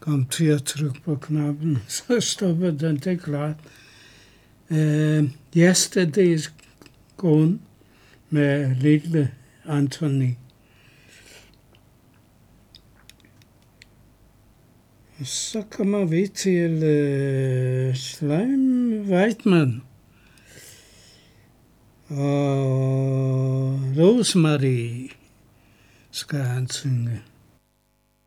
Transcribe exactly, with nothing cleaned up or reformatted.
kom til at trykke på knappen, så stoppede den, det er klart. Uh, Yesterday's Gone med lille Anthony. Så kommer vi til uh, Slime Whiteman. Og Rosemary skal han synge.